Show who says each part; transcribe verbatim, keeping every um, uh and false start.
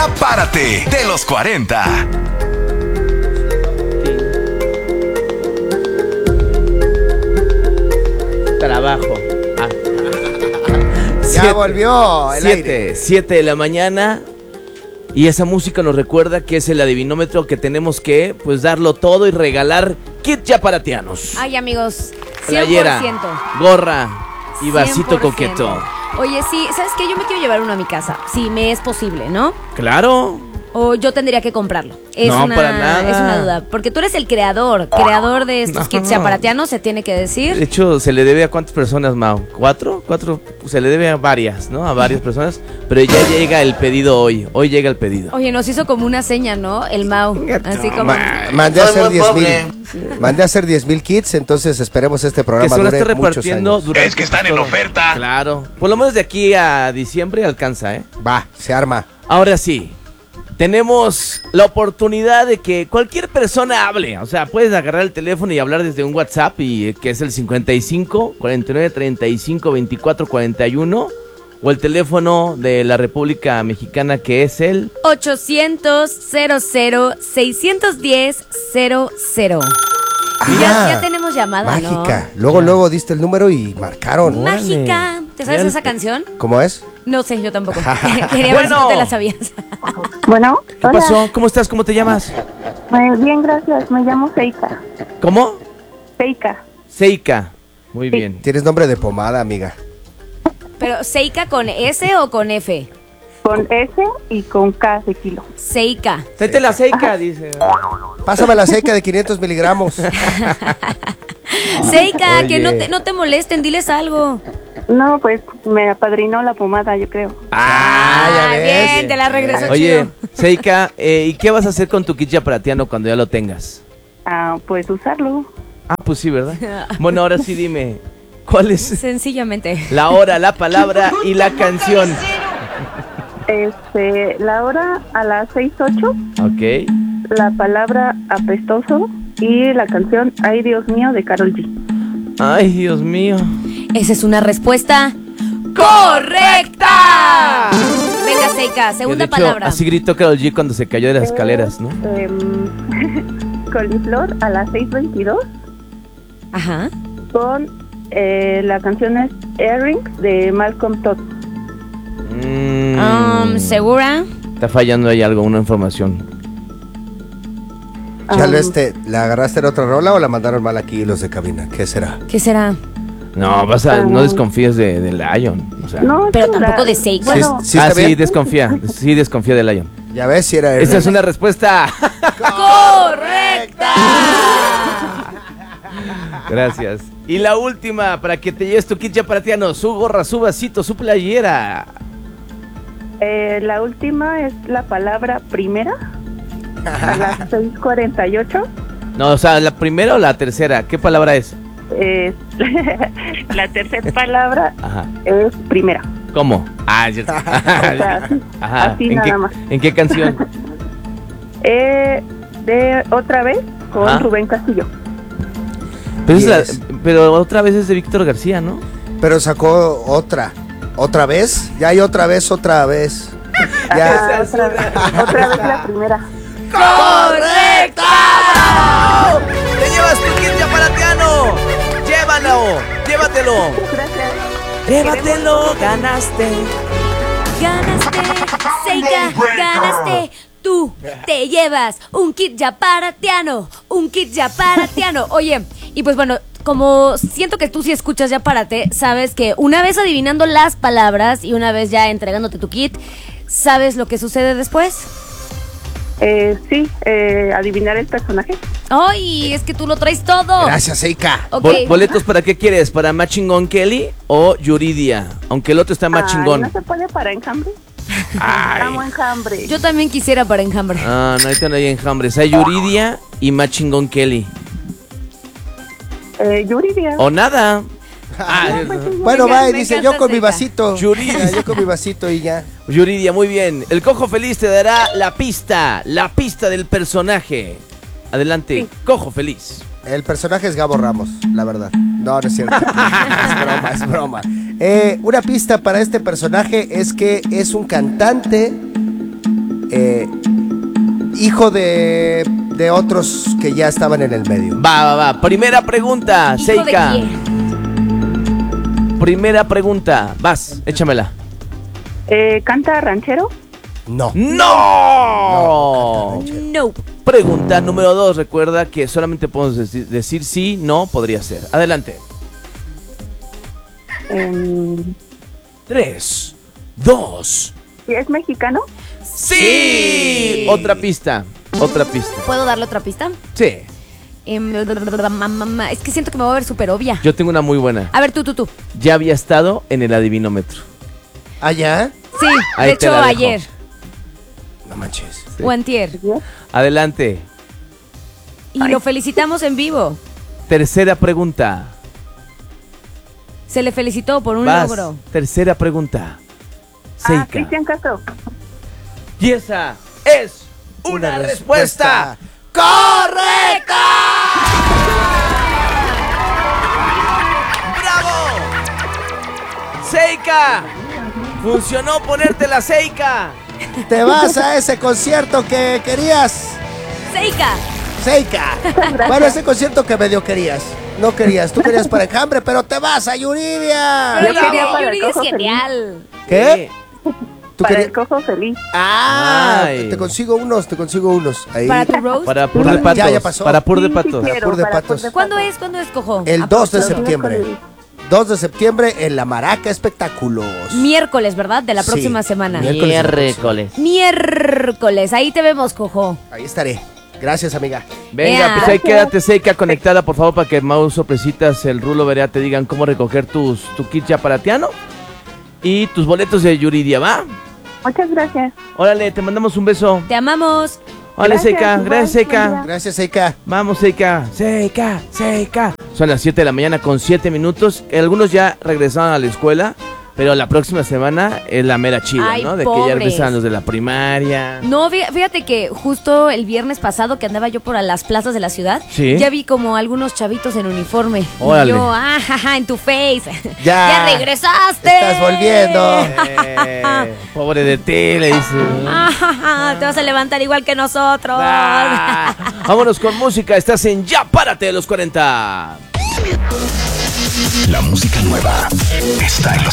Speaker 1: Ya párate de los cuarenta.
Speaker 2: Trabajo. Ah.
Speaker 3: Ya
Speaker 2: Siete,
Speaker 3: volvió el
Speaker 2: siete,
Speaker 3: aire.
Speaker 2: siete de la mañana. Y esa música nos recuerda que es el adivinómetro que tenemos que, pues, darlo todo y regalar kit yaparatianos.
Speaker 4: Ay, amigos, cien por
Speaker 2: Playera,
Speaker 4: ciento.
Speaker 2: gorra y vasito
Speaker 4: cien por ciento.
Speaker 2: coqueto.
Speaker 4: Oye, sí, ¿sabes qué? Yo me quiero llevar uno a mi casa, si me es posible, ¿no?
Speaker 2: Claro.
Speaker 4: O yo tendría que comprarlo. Es
Speaker 2: No,
Speaker 4: una,
Speaker 2: para nada.
Speaker 4: Es una duda. Porque tú eres el creador, creador de estos
Speaker 2: No.
Speaker 4: kits yaparatianos, se tiene que
Speaker 2: De
Speaker 4: decir.
Speaker 2: hecho, se le debe a cuántas personas, Mau. ¿Cuatro? Cuatro. Se le debe a varias, ¿no? A varias personas. Pero ya llega el pedido hoy. Hoy llega el pedido.
Speaker 4: Oye, nos hizo como una seña, ¿no? El Mau. Así como.
Speaker 3: Ma- mandé a hacer diez mil. Mandé a hacer diez mil kits, entonces esperemos este
Speaker 2: Que
Speaker 3: programa
Speaker 2: se van a
Speaker 3: dure
Speaker 2: estar
Speaker 3: muchos
Speaker 2: repartiendo
Speaker 3: años.
Speaker 2: durante
Speaker 1: Es que están en
Speaker 2: todo.
Speaker 1: oferta.
Speaker 2: Claro. Por lo menos de aquí a diciembre alcanza, ¿eh?
Speaker 3: Va, se arma.
Speaker 2: Ahora sí. Tenemos la oportunidad de que cualquier persona hable. O sea, puedes agarrar el teléfono y hablar desde un WhatsApp, y que es el cincuenta y cinco, cuarenta y nueve, treinta y cinco, veinticuatro, cuarenta y uno. O el teléfono de la República Mexicana, que es el...
Speaker 4: ochocientos, cero cero, seiscientos diez, cero cero.
Speaker 3: Ah,
Speaker 4: Ya, ya tenemos llamada,
Speaker 3: mágica. Luego, luego diste el número y marcaron.
Speaker 4: ¿no? Mágica. ¿Te sabes
Speaker 2: Mira,
Speaker 4: esa canción?
Speaker 3: ¿Cómo es?
Speaker 4: No sé, yo tampoco. Quería ver si
Speaker 2: Bueno.
Speaker 4: tú te la sabías.
Speaker 5: Bueno,
Speaker 2: ¿Qué
Speaker 5: hola.
Speaker 2: pasó? ¿Cómo estás? ¿Cómo te llamas?
Speaker 5: Eh, bien, gracias. Me llamo Seika.
Speaker 2: ¿Cómo?
Speaker 5: Seika.
Speaker 2: Seika. Muy bien.
Speaker 3: Tienes nombre de pomada, amiga.
Speaker 4: Pero, ¿Seika con S o con F?
Speaker 5: Con S y con K de kilo.
Speaker 4: Seika.
Speaker 2: Tráete la Seika, dice.
Speaker 3: Pásame la seca de quinientos miligramos.
Speaker 4: Seika,
Speaker 3: Oye.
Speaker 4: que no te, no te molesten, diles algo.
Speaker 5: No, pues me apadrinó la pomada, yo creo.
Speaker 3: Ah, ya ves.
Speaker 4: Bien, te la regresó
Speaker 2: Oye,
Speaker 4: chido.
Speaker 2: Seika, eh, ¿y qué vas a hacer con tu kit yaparatiano cuando ya lo tengas?
Speaker 5: Ah, pues usarlo.
Speaker 2: Ah, pues sí, ¿verdad? Bueno, ahora sí dime, ¿cuál es
Speaker 4: Sencillamente.
Speaker 2: la hora, la palabra y la canción?
Speaker 5: Este, la hora a las seis ocho,
Speaker 2: Ok.
Speaker 5: la palabra apestoso y la canción Ay Dios mío de Karol G.
Speaker 2: Ay, Dios mío.
Speaker 4: Esa es una respuesta correcta. Venga, Seika,
Speaker 2: Que
Speaker 4: segunda
Speaker 2: de hecho,
Speaker 4: palabra.
Speaker 2: así gritó Karol G cuando se cayó de las escaleras, ¿no?
Speaker 5: Em, coliflor a las seis veintidós
Speaker 4: Ajá.
Speaker 5: con eh, la canción es Earrings de Malcolm Todd.
Speaker 2: Mm,
Speaker 4: Um, ¿Segura?
Speaker 2: Está fallando ahí algo, una información.
Speaker 3: Tal
Speaker 5: Um,
Speaker 3: vez te la agarraste en otra rola o la mandaron mal aquí los de cabina. ¿Qué será?
Speaker 4: ¿Qué será?
Speaker 2: No, vas a,
Speaker 5: Ah.
Speaker 2: no desconfíes de, de Lion. O sea.
Speaker 5: No,
Speaker 4: Pero
Speaker 5: la-
Speaker 4: tampoco de Seika.
Speaker 5: Bueno,
Speaker 3: Sí,
Speaker 2: ah,
Speaker 3: está
Speaker 2: sí,
Speaker 3: bien.
Speaker 2: desconfía. Sí, desconfía de Lion.
Speaker 3: Ya ves si era
Speaker 2: Esa es una respuesta.
Speaker 4: ¡Correcta!
Speaker 2: Gracias. Y la última, para que te lleves tu kit yaparatiano, su gorra, su vasito, su playera.
Speaker 5: eh, la última es la palabra primera a las seis cuarenta y ocho.
Speaker 2: No, o sea, ¿la primera o la tercera? ¿Qué palabra es?
Speaker 5: Eh, la tercera palabra
Speaker 2: Ajá.
Speaker 5: es primera.
Speaker 2: ¿Cómo? Ah, ya.
Speaker 5: O sea, así,
Speaker 2: Ajá.
Speaker 5: así
Speaker 2: ¿En
Speaker 5: nada
Speaker 2: qué,
Speaker 5: más.
Speaker 2: ¿En qué canción?
Speaker 5: Eh, de otra vez con
Speaker 2: Ajá.
Speaker 5: Rubén Castillo.
Speaker 2: Pero, es la-
Speaker 3: Yes.
Speaker 2: pero otra vez es de Víctor García, ¿no?
Speaker 3: Pero sacó otra. ¿Otra vez? Ya hay otra vez, otra vez. Ya.
Speaker 5: Ah, otra, otra vez la primera.
Speaker 2: ¡Correcto! ¡Te llevas tu kit yaparatiano! ¡Llévalo! ¡Llévatelo!
Speaker 5: Gracias.
Speaker 2: ¡Llévatelo! ¡Ganaste!
Speaker 4: Ganaste, Seika, ganaste. Tú te llevas un kit yaparatiano, un kit yaparatiano. Oye, y pues bueno, como siento que tú sí escuchas Yaparate, sabes que una vez adivinando las palabras y una vez ya entregándote tu kit, ¿sabes lo que sucede después?
Speaker 5: Eh, sí, eh, adivinar el personaje.
Speaker 4: Ay, es que tú lo traes todo.
Speaker 3: Gracias, Seika.
Speaker 4: Ok.
Speaker 2: Bol- ¿Boletos para qué quieres? ¿Para Machingón Kelly o Yuridia? Aunque el otro está más
Speaker 5: Ay,
Speaker 2: chingón.
Speaker 5: ¿no se puede para enjambre? Amo enjambre.
Speaker 4: Yo también quisiera para enjambre.
Speaker 2: Ah, no, ahorita no hay enjambres. Hay Yuridia y Machingón Kelly.
Speaker 5: Eh, Yuridia.
Speaker 2: O nada. Ah,
Speaker 3: Bueno,
Speaker 4: Me
Speaker 3: va y
Speaker 4: encanta,
Speaker 3: dice
Speaker 4: me
Speaker 3: yo
Speaker 4: encanta
Speaker 3: con mi
Speaker 4: Seika.
Speaker 3: vasito.
Speaker 2: Yuridia.
Speaker 3: Ya, yo con mi vasito y ya.
Speaker 2: Yuridia, muy bien. El Cojo Feliz te dará la pista, la pista del personaje. Adelante,
Speaker 5: Sí.
Speaker 2: Cojo Feliz.
Speaker 3: El personaje es Gabo Ramos, la verdad. No, no es cierto. Es broma, es broma. Eh, una pista para este personaje es que es un cantante eh, hijo de, de otros que ya estaban en el medio.
Speaker 2: Va, va, va. Primera pregunta,
Speaker 4: ¿Hijo de
Speaker 2: Seika.
Speaker 4: quién?
Speaker 2: Primera pregunta. Vas, échamela.
Speaker 5: Eh, ¿Canta ranchero?
Speaker 3: No.
Speaker 2: ¡No!
Speaker 4: No.
Speaker 2: Pregunta número dos. Recuerda que solamente podemos decir, decir sí, no, podría ser. Adelante.
Speaker 5: Em,
Speaker 2: Tres, dos.
Speaker 5: ¿Es mexicano?
Speaker 2: ¡Sí! Otra pista. Otra pista.
Speaker 4: ¿Puedo darle otra pista?
Speaker 2: Sí.
Speaker 4: Em, Es que siento que me voy a ver súper obvia.
Speaker 2: Yo tengo una muy buena.
Speaker 4: A ver, tú, tú, tú.
Speaker 2: Ya había estado en el adivinómetro.
Speaker 3: ¿Allá?
Speaker 4: Sí,
Speaker 2: Ahí
Speaker 4: de
Speaker 2: te
Speaker 4: hecho
Speaker 2: la dejo.
Speaker 4: ayer.
Speaker 3: No manches.
Speaker 2: Sí.
Speaker 4: O antier.
Speaker 2: Adelante.
Speaker 4: Y lo felicitamos en vivo.
Speaker 2: Tercera pregunta.
Speaker 4: Se le felicitó por un
Speaker 2: Vas.
Speaker 4: logro.
Speaker 2: Tercera pregunta.
Speaker 5: Ah,
Speaker 2: Seika.
Speaker 5: Cristian Castro.
Speaker 2: Y esa es una, respuesta.
Speaker 3: correcta.
Speaker 2: ¡Bravo! ¡Seika! Funcionó ponerte la Seika.
Speaker 3: Te vas a ese concierto que querías,
Speaker 4: Seika.
Speaker 3: Seika. Bueno, ese concierto que medio querías. No querías, tú querías para Enjambre, pero te vas a Yuridia.
Speaker 4: Pero
Speaker 5: Yo quería
Speaker 4: Yuri-
Speaker 5: para el
Speaker 4: Yuri es
Speaker 5: Cojo Feliz.
Speaker 4: genial.
Speaker 3: ¿Qué? ¿Tú
Speaker 5: Para
Speaker 3: querías?
Speaker 5: el cojo feliz.
Speaker 3: Ah,
Speaker 2: Ay.
Speaker 3: te consigo unos, te consigo unos. Ahí.
Speaker 4: Para tu roast.
Speaker 2: Para Pur de
Speaker 3: Ya,
Speaker 2: Patos.
Speaker 3: ya pasó.
Speaker 2: Para Pur de
Speaker 5: Sí, sí
Speaker 2: Patos.
Speaker 5: quiero,
Speaker 3: Pur de
Speaker 5: para
Speaker 3: Patos.
Speaker 5: Pur de
Speaker 4: ¿Cuándo
Speaker 5: Patos.
Speaker 4: es? ¿Cuándo es, Cojo?
Speaker 3: El
Speaker 4: ¿A
Speaker 3: dos de
Speaker 4: poco?
Speaker 3: septiembre.
Speaker 5: Miércoles.
Speaker 3: dos de septiembre en la Maraca Espectáculos.
Speaker 4: Miércoles, ¿verdad? De la
Speaker 3: Sí,
Speaker 4: próxima semana.
Speaker 3: miércoles.
Speaker 2: Miércoles.
Speaker 4: Miércoles. Ahí te vemos, Cojo.
Speaker 3: Ahí estaré. Gracias, amiga.
Speaker 2: Venga,
Speaker 4: Ea.
Speaker 2: pues ahí quédate Seika conectada, por favor, para que Mau Sorpresitas, el Rulo Berea te digan cómo recoger tus, tu kit ya para Tiano y tus boletos de Yuridia, ¿va?
Speaker 5: Muchas gracias.
Speaker 2: Órale, te mandamos un beso.
Speaker 4: Te amamos.
Speaker 2: Órale,
Speaker 5: Gracias,
Speaker 2: Seika,
Speaker 5: igual,
Speaker 2: gracias, Seika.
Speaker 5: buen día.
Speaker 3: Gracias, Seika.
Speaker 2: Vamos, Seika, Seika, Seika. Son las siete de la mañana con siete minutos. Algunos ya regresaron a la escuela, pero la próxima semana es la mera chida,
Speaker 4: Ay,
Speaker 2: ¿no? De que
Speaker 4: pobres.
Speaker 2: ya regresan los de la primaria.
Speaker 4: No, fí- fíjate que justo el viernes pasado que andaba yo por a las plazas de la ciudad,
Speaker 2: Sí.
Speaker 4: ya vi como algunos chavitos en uniforme.
Speaker 2: Órale.
Speaker 4: Y yo, ah, jaja, en tu face.
Speaker 3: Ya.
Speaker 4: regresaste.
Speaker 3: Estás volviendo.
Speaker 2: Eh, pobre de ti, le dice.
Speaker 4: Ah, jaja, te vas a levantar igual que nosotros.
Speaker 2: Ah, vámonos con música. Estás en Ya Párate de los cuarenta.
Speaker 1: La música nueva está en los